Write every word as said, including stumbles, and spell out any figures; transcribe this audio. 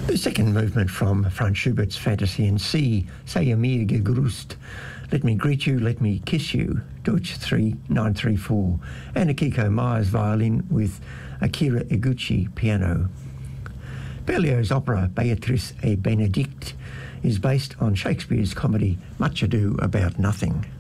The second movement from Franz Schubert's Fantasy in C, Sei mir gegrüßt, Let Me Greet You, Let Me Kiss You, Deutsch three nine three four, and Akiko Myers violin with Akira Iguchi piano. Berlioz's opera Beatrice et Benedict is based on Shakespeare's comedy Much Ado About Nothing.